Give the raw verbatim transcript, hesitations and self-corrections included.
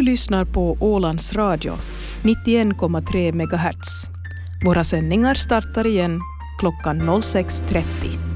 lyssnar på Ålands Radio, nittioen komma tre megahertz. Våra sändningar startar igen klockan noll sex trettio.